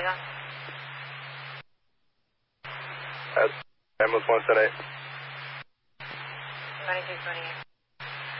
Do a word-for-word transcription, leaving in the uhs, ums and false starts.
Omega. That's ambulance one seven eight. twenty-two twenty-eight.